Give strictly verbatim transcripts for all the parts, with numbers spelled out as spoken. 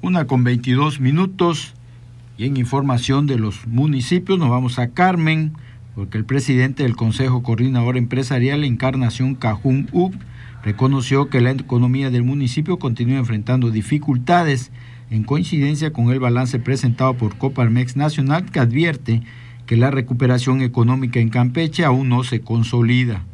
Una con veintidós minutos, y en información de los municipios nos vamos a Carmen, porque el presidente del Consejo Coordinador Empresarial, Encarnación Cajún Uc, reconoció que la economía del municipio continúa enfrentando dificultades, en coincidencia con el balance presentado por Coparmex Nacional, que advierte que la recuperación económica en Campeche aún no se consolida.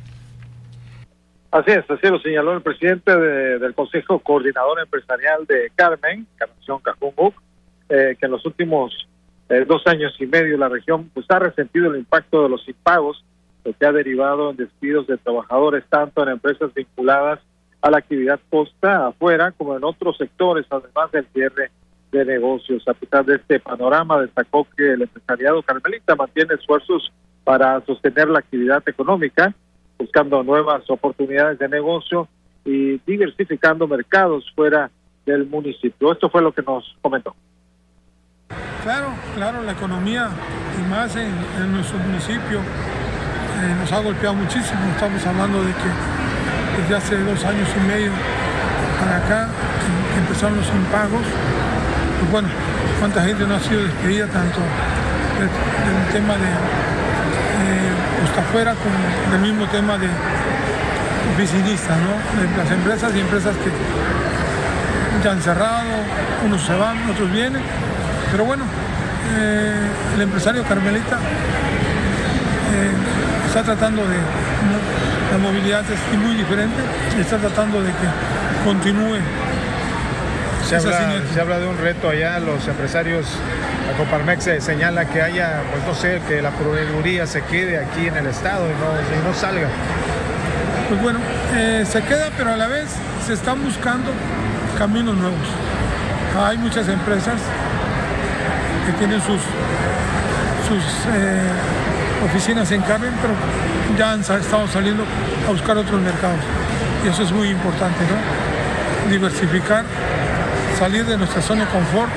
Así es, así lo señaló el presidente de, del Consejo Coordinador Empresarial de Carmen, Encarnación Cajún Uc, eh, que en los últimos eh, dos años y medio la región pues ha resentido el impacto de los impagos, lo que ha derivado en despidos de trabajadores tanto en empresas vinculadas a la actividad costa afuera como en otros sectores, además del cierre de negocios. A pesar de este panorama, destacó que el empresariado carmelita mantiene esfuerzos para sostener la actividad económica, buscando nuevas oportunidades de negocio y diversificando mercados fuera del municipio. Esto fue lo que nos comentó. Claro, claro, la economía, y más en, en nuestro municipio, eh, nos ha golpeado muchísimo. Estamos hablando de que desde hace dos años y medio para acá, que, que empezaron los impagos, pues bueno, cuánta gente no ha sido despedida, tanto del, del tema de eh, costa afuera como del mismo tema de oficinistas, ¿no? De las empresas y empresas que ya han cerrado, unos se van, otros vienen, pero bueno, eh, el empresario carmelita eh, está tratando de, ¿no? La movilidad es muy diferente y está tratando de que continúe. Se habla, se habla de un reto allá, los empresarios, la Coparmex se señala que haya, pues no sé, que la proveeduría se quede aquí en el estado y no, y no salga. Pues bueno, eh, se queda, pero a la vez se están buscando caminos nuevos. Hay muchas empresas que tienen sus, sus eh, oficinas en Carmen, pero ya han estado saliendo a buscar otros mercados. Y eso es muy importante, ¿no? Diversificar, salir de nuestra zona de confort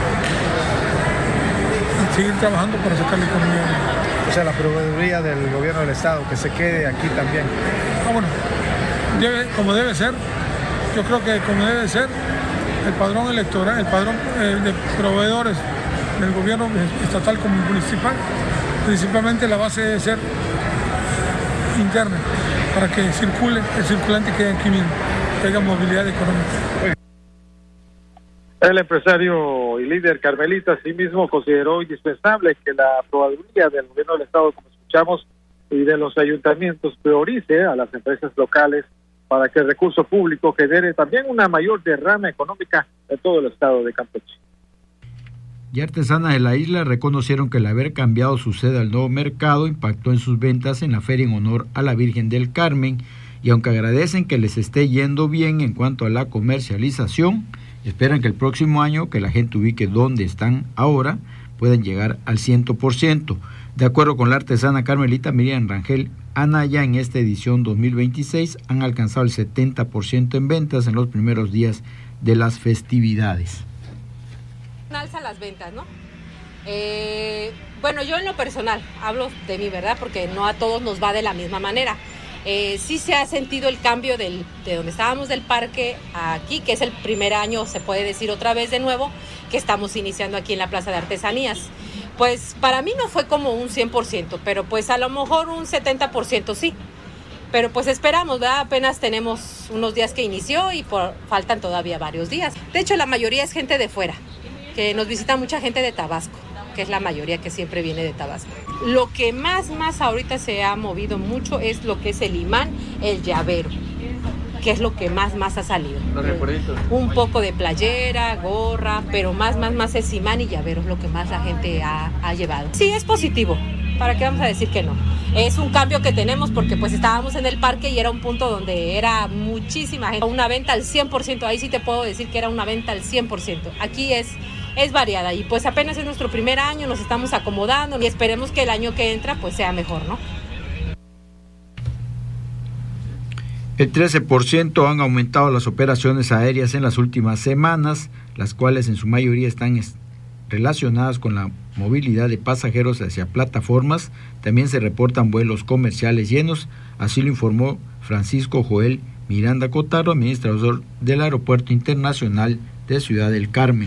y seguir trabajando para sacar la economía. O sea, la proveeduría del gobierno del estado, que se quede aquí también. Ah, bueno, debe, como debe ser, yo creo que como debe ser, el padrón electoral, el padrón eh, de proveedores del gobierno estatal como municipal, principalmente la base debe ser interna, para que circule, el circulante quede aquí mismo, que haya movilidad económica. El empresario y líder carmelita asimismo consideró indispensable que la proveeduría del gobierno del estado, como escuchamos, y de los ayuntamientos priorice a las empresas locales para que el recurso público genere también una mayor derrama económica en todo el estado de Campeche. Y artesanas de la isla reconocieron que el haber cambiado su sede al nuevo mercado impactó en sus ventas en la feria en honor a la Virgen del Carmen, y aunque agradecen que les esté yendo bien en cuanto a la comercialización, esperan que el próximo año que la gente ubique donde están ahora puedan llegar al cien por ciento. De acuerdo con la artesana carmelita Miriam Rangel Anaya, en esta edición dos mil veintiséis han alcanzado el setenta por ciento en ventas en los primeros días de las festividades. Alza las ventas, ¿no? Eh, bueno, yo en lo personal, hablo de mí, ¿verdad? Porque no a todos nos va de la misma manera. Eh, sí se ha sentido el cambio del, de donde estábamos del parque a aquí, que es el primer año, se puede decir otra vez de nuevo, que estamos iniciando aquí en la Plaza de Artesanías. Pues para mí no fue como un cien por ciento, pero pues a lo mejor un setenta por ciento sí. Pero pues esperamos, ¿verdad? Apenas tenemos unos días que inició y por, faltan todavía varios días. De hecho, la mayoría es gente de fuera, que nos visita mucha gente de Tabasco, que es la mayoría que siempre viene de Tabasco. Lo que más, más ahorita se ha movido mucho es lo que es el imán, el llavero, que es lo que más, más ha salido. Los recuerditos. Un poco de playera, gorra, pero más, más, más es imán y llavero, es lo que más la gente ha, ha llevado. Sí, es positivo, ¿para qué vamos a decir que no? Es un cambio que tenemos porque pues estábamos en el parque y era un punto donde era muchísima gente. Una venta al cien por ciento, ahí sí te puedo decir que era una venta al cien por ciento. Aquí es... es variada y pues apenas es nuestro primer año, nos estamos acomodando y esperemos que el año que entra pues sea mejor, ¿no? El trece por ciento han aumentado las operaciones aéreas en las últimas semanas, las cuales en su mayoría están relacionadas con la movilidad de pasajeros hacia plataformas. También se reportan vuelos comerciales llenos, así lo informó Francisco Joel Miranda Cotaro, administrador del Aeropuerto Internacional de Ciudad del Carmen.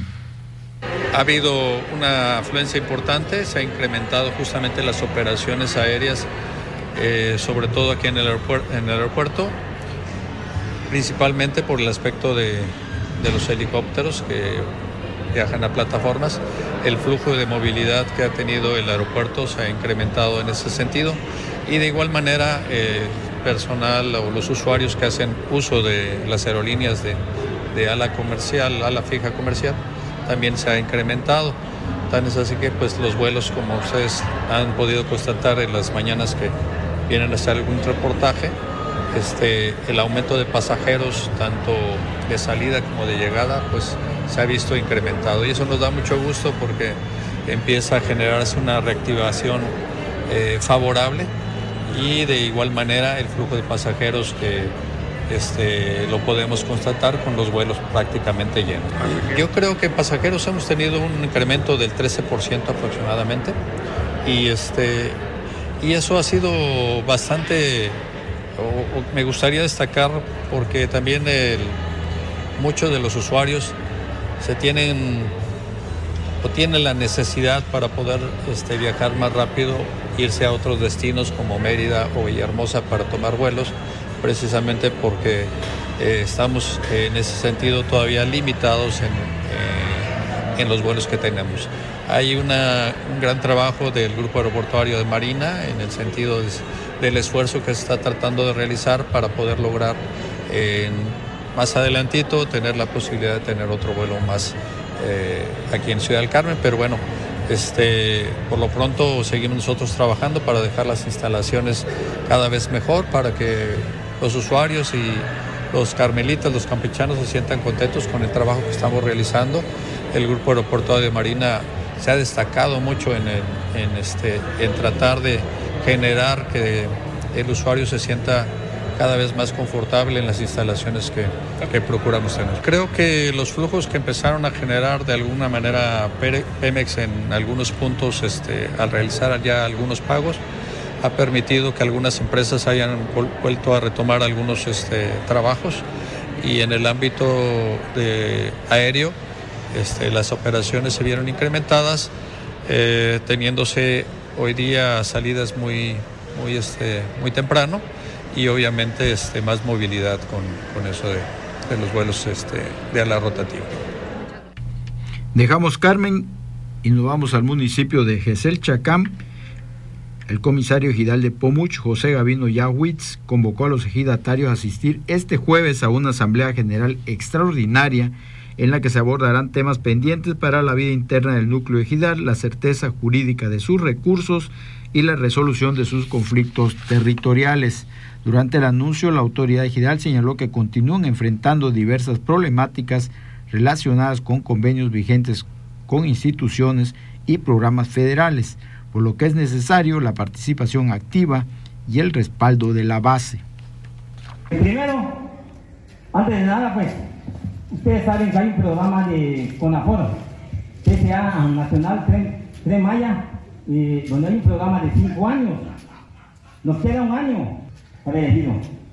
Ha habido una afluencia importante, se han incrementado justamente las operaciones aéreas, eh, sobre todo aquí en el aeropuerto, en el aeropuerto, principalmente por el aspecto de, de los helicópteros que viajan a plataformas. El flujo de movilidad que ha tenido el aeropuerto se ha incrementado en ese sentido y de igual manera el eh, personal o los usuarios que hacen uso de las aerolíneas de, de ala comercial, ala fija comercial, también se ha incrementado. Tan es así que pues los vuelos, como ustedes han podido constatar en las mañanas que vienen a hacer algún reportaje, este, el aumento de pasajeros, tanto de salida como de llegada, pues se ha visto incrementado. Y eso nos da mucho gusto porque empieza a generarse una reactivación eh, favorable y de igual manera el flujo de pasajeros que Este, lo podemos constatar con los vuelos prácticamente llenos. Yo creo que pasajeros hemos tenido un incremento del trece por ciento aproximadamente y, este, y eso ha sido bastante, o, o me gustaría destacar porque también el, muchos de los usuarios se tienen o tienen la necesidad para poder este, viajar más rápido, irse a otros destinos como Mérida o Villahermosa para tomar vuelos, precisamente porque eh, estamos eh, en ese sentido todavía limitados en, eh, en los vuelos que tenemos. Hay una, un gran trabajo del Grupo Aeroportuario de Marina en el sentido de, del esfuerzo que se está tratando de realizar para poder lograr eh, más adelantito tener la posibilidad de tener otro vuelo más eh, aquí en Ciudad del Carmen, pero bueno, Este, por lo pronto seguimos nosotros trabajando para dejar las instalaciones cada vez mejor, para que los usuarios y los carmelitas, los campechanos se sientan contentos con el trabajo que estamos realizando. El Grupo Aeroportuario de Marina se ha destacado mucho en, el, en, este, en tratar de generar que el usuario se sienta cada vez más confortable en las instalaciones que, que procuramos tener. Creo que los flujos que empezaron a generar de alguna manera Pemex en algunos puntos este, al realizar ya algunos pagos ha permitido que algunas empresas hayan vuelto a retomar algunos este, trabajos y en el ámbito de aéreo este, las operaciones se vieron incrementadas, eh, teniéndose hoy día salidas muy, muy, este, muy temprano y obviamente este, más movilidad con, con eso de, de los vuelos este, de ala rotativa. Dejamos Carmen y nos vamos al municipio de Geselchacán. El comisario ejidal de Pomuch, José Gavino Yawitz, convocó a los ejidatarios a asistir este jueves a una asamblea general extraordinaria en la que se abordarán temas pendientes para la vida interna del núcleo ejidal, la certeza jurídica de sus recursos y la resolución de sus conflictos territoriales. Durante el anuncio, la autoridad ejidal señaló que continúan enfrentando diversas problemáticas relacionadas con convenios vigentes con instituciones y programas federales, por lo que es necesario la participación activa y el respaldo de la base. Primero, antes de nada, pues, ustedes saben que hay un programa de CONAFOR, T S A Nacional Tren Maya, eh, donde hay un programa de cinco años. Nos queda un año para elegido.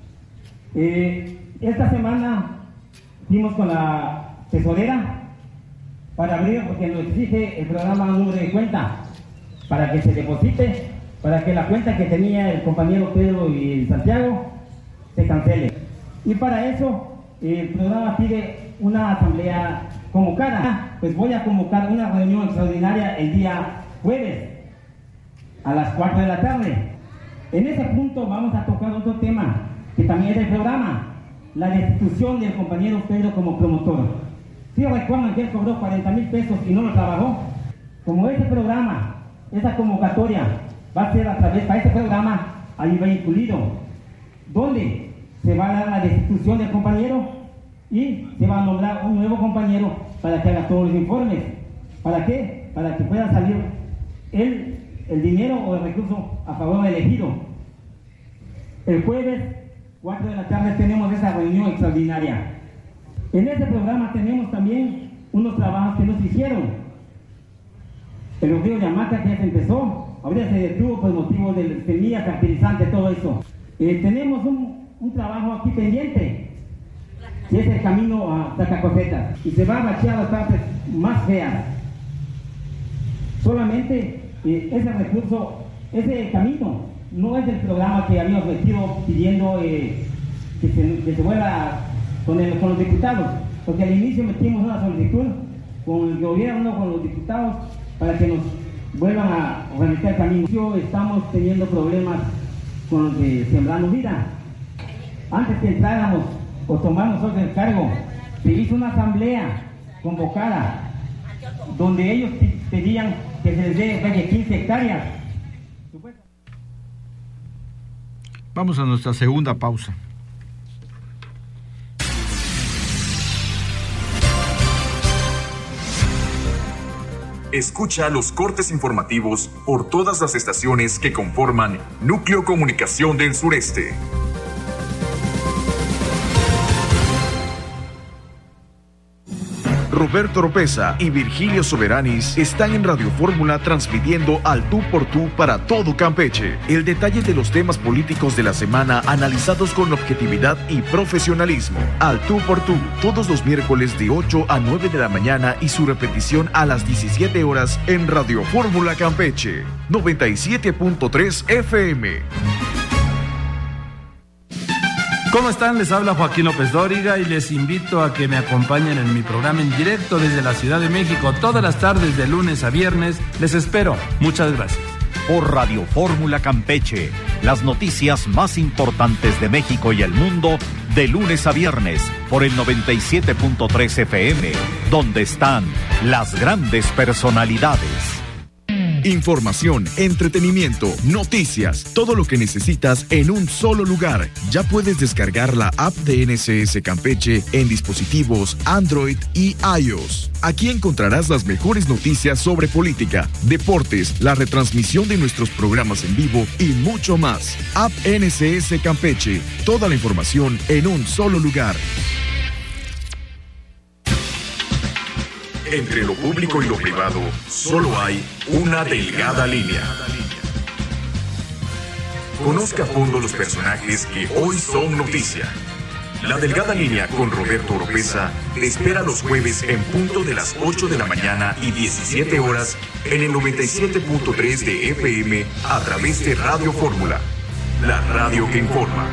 Eh, esta semana fuimos con la tesorera para abrir, porque nos exige el programa número de cuenta, para que se deposite, para que la cuenta que tenía el compañero Pedro y Santiago se cancele. Y para eso el programa pide una asamblea convocada. Pues voy a convocar una reunión extraordinaria el día jueves a las cuatro de la tarde. En ese punto vamos a tocar otro tema que también es del programa, la destitución del compañero Pedro como promotor. Si recuerdan que él cobró cuarenta mil pesos y no lo trabajó, como ese programa, esa convocatoria va a ser a través, para este programa ahí va incluido, donde se va a dar la destitución del compañero y se va a nombrar un nuevo compañero para que haga todos los informes. ¿Para qué? Para que pueda salir el, el dinero o el recurso a favor del elegido. El jueves, cuatro de la tarde, tenemos esa reunión extraordinaria. En ese programa tenemos también unos trabajos que nos hicieron. El río Yamata, que ya se empezó, ahorita se detuvo por motivo de semillas fertilizantes, todo eso. Eh, tenemos un, un trabajo aquí pendiente, si es el camino a Zacacoseta, y se va a bachear las partes más feas. Solamente eh, ese recurso, ese camino, no es el programa que habíamos metido pidiendo eh, que, se, que se vuelva con, el, con los diputados, porque al inicio metimos una solicitud con el gobierno, con los diputados, para que nos vuelvan a organizar el camino. Estamos teniendo problemas con los de Sembrando Vida. Antes que entráramos o tomar nosotros el cargo, se hizo una asamblea convocada donde ellos pedían que se les dé quince hectáreas. Vamos a nuestra segunda pausa. Escucha los cortes informativos por todas las estaciones que conforman Núcleo Comunicación del Sureste. Roberto Oropeza y Virgilio Soberanis están en Radio Fórmula transmitiendo al tú por tú para todo Campeche. El detalle de los temas políticos de la semana analizados con objetividad y profesionalismo. Al tú por tú, todos los miércoles de ocho a nueve de la mañana y su repetición a las diecisiete horas en Radio Fórmula Campeche, noventa y siete punto tres F M. ¿Cómo están? Les habla Joaquín López Dóriga y les invito a que me acompañen en mi programa en directo desde la Ciudad de México todas las tardes de lunes a viernes. Les espero. Muchas gracias. Por Radio Fórmula Campeche, las noticias más importantes de México y el mundo de lunes a viernes por el noventa y siete punto tres F M, donde están las grandes personalidades. Información, entretenimiento, noticias, todo lo que necesitas en un solo lugar. Ya puedes descargar la app de N S S Campeche en dispositivos Android y iOS. Aquí encontrarás las mejores noticias sobre política, deportes, la retransmisión de nuestros programas en vivo y mucho más. App N S S Campeche, toda la información en un solo lugar. Entre lo público y lo privado, solo hay una delgada línea. Conozca a fondo los personajes que hoy son noticia. La delgada línea con Roberto Oropeza te espera los jueves en punto de las ocho de la mañana y diecisiete horas en el noventa y siete punto tres de F M a través de Radio Fórmula, la radio que informa.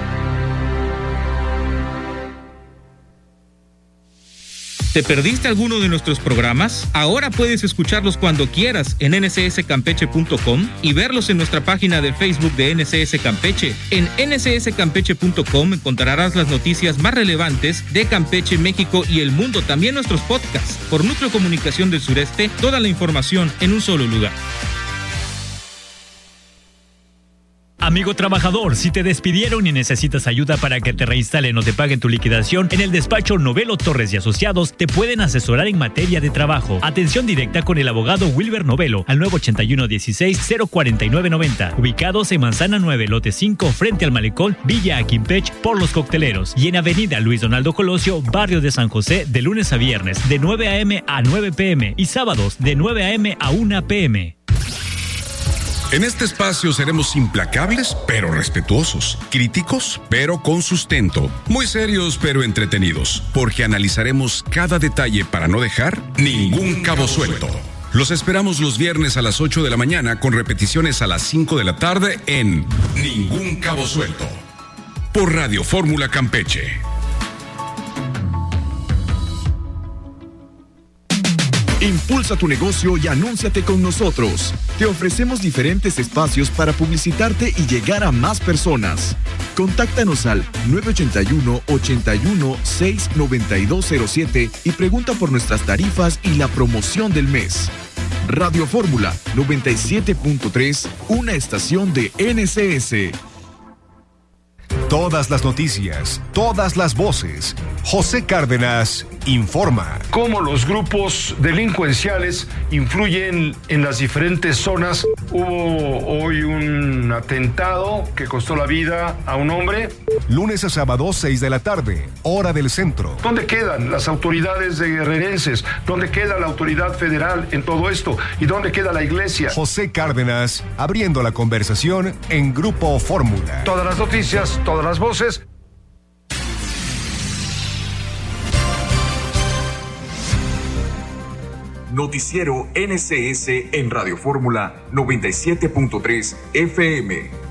¿Te perdiste alguno de nuestros programas? Ahora puedes escucharlos cuando quieras en N C S Campeche punto com y verlos en nuestra página de Facebook de N C S Campeche. En N C S Campeche punto com encontrarás las noticias más relevantes de Campeche, México y el mundo, también nuestros podcasts. Por Núcleo Comunicación del Sureste, toda la información en un solo lugar. Amigo trabajador, si te despidieron y necesitas ayuda para que te reinstalen o te paguen tu liquidación, en el despacho Novelo Torres y Asociados te pueden asesorar en materia de trabajo. Atención directa con el abogado Wilber Novelo al nueve ochenta y uno dieciséis cero cuarenta y nueve noventa, ubicados en Manzana nueve, lote cinco, frente al Malecón, Villa Aquimpech, por Los Cocteleros, y en Avenida Luis Donaldo Colosio, barrio de San José, de lunes a viernes, de nueve a eme a nueve pe eme y sábados de nueve a eme a una pe eme. En este espacio seremos implacables, pero respetuosos, críticos, pero con sustento, muy serios, pero entretenidos, porque analizaremos cada detalle para no dejar ningún cabo suelto. Los esperamos los viernes a las ocho de la mañana con repeticiones a las cinco de la tarde en Ningún Cabo Suelto, por Radio Fórmula Campeche. Impulsa tu negocio y anúnciate con nosotros. Te ofrecemos diferentes espacios para publicitarte y llegar a más personas. Contáctanos al nueve ochenta y uno, ochenta y uno, seis noventa y dos cero siete y pregunta por nuestras tarifas y la promoción del mes. Radio Fórmula noventa y siete punto tres, una estación de N C S. Todas las noticias, todas las voces. José Cárdenas informa. Cómo los grupos delincuenciales influyen en las diferentes zonas. Hubo hoy un atentado que costó la vida a un hombre. Lunes a sábado, seis de la tarde, hora del centro. ¿Dónde quedan las autoridades de guerrerenses? ¿Dónde queda la autoridad federal en todo esto? ¿Y dónde queda la iglesia? José Cárdenas, abriendo la conversación en Grupo Fórmula. Todas las noticias, todas las voces. Noticiero N S S en Radio Fórmula noventa y siete punto tres F M.